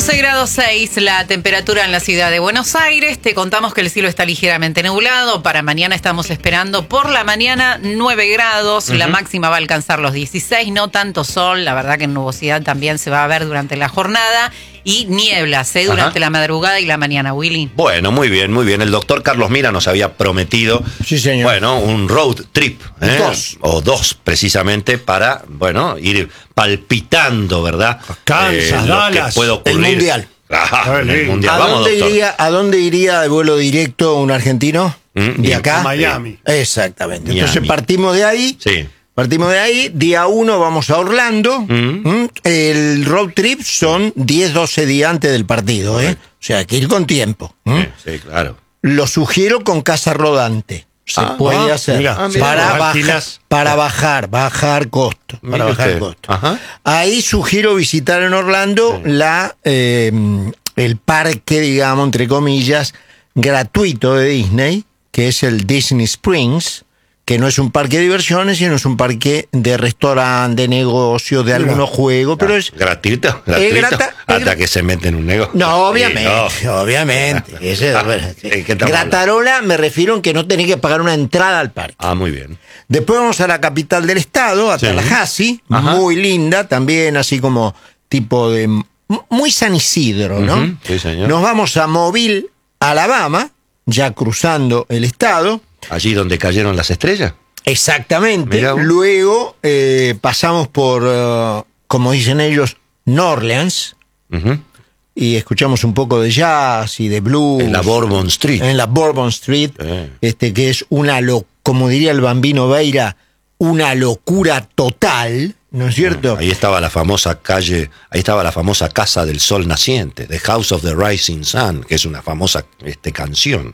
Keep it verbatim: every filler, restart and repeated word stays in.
once grados seis la temperatura en la ciudad de Buenos Aires. Te contamos que el cielo está ligeramente nublado. Para mañana estamos esperando por la mañana nueve grados. Uh-huh. La máxima va a alcanzar los dieciséis. No tanto sol. La verdad que nubosidad también se va a ver durante la jornada. Y nieblas, ¿eh? Durante Ajá. la madrugada y la mañana, Willy. Bueno, muy bien, muy bien. El doctor Carlos Mira nos había prometido, sí, señor. bueno, un road trip, ¿eh? Dos. O dos, precisamente, para, bueno, ir palpitando, ¿verdad? Kansas, eh, Dallas, que puede ocurrir. el Mundial. Ajá, en el mundial. ¿A, Vamos, dónde doctor. iría, ¿A dónde iría de vuelo directo un argentino? ¿Mm? ¿De acá? A Miami. Exactamente. Miami. Entonces partimos de ahí. Sí. Partimos de ahí, día uno vamos a Orlando. Mm. ¿Mm? El road trip son diez, doce días antes del partido, ¿eh? O sea, hay que ir con tiempo. ¿Mm? Sí, sí, claro. Lo sugiero con casa rodante. Se Ah, puede ah, hacer. mira, ah, mira, para, lo bajar, alquilas. para bajar, bajar costo. Para Mire bajar usted. costo. Ajá. Ahí sugiero visitar en Orlando Sí. la eh, el parque, digamos, entre comillas, gratuito de Disney, que es el Disney Springs, que no es un parque de diversiones, sino es un parque de restaurante, de negocios, de Mira. algunos juegos, pero es... Gratuito, gratuito, grata- es hasta gra- que se mete en un negocio. No, obviamente, Sí, no. obviamente. Ese- Ah, ¿en qué estamos Gratarola me refiero en que no tenés que pagar una entrada al parque. Ah, muy bien. Después vamos a la capital del estado, a Sí. Tallahassee, Ajá. muy linda, también así como tipo de... muy San Isidro, ¿no? Ujú, sí, señor. Nos vamos a Mobile, Alabama, ya cruzando el estado. Allí donde cayeron las estrellas. Exactamente. Mirá vos. Luego eh, pasamos por, eh, como dicen ellos, New Orleans, Ujú. y escuchamos un poco de jazz y de blues. En la Bourbon Street. En la Bourbon Street, Eh. este que es una, lo, como diría el Bambino Veira, una locura total, ¿no es cierto? Ahí estaba la famosa calle, ahí estaba la famosa Casa del Sol Naciente, The House of the Rising Sun, que es una famosa este, canción.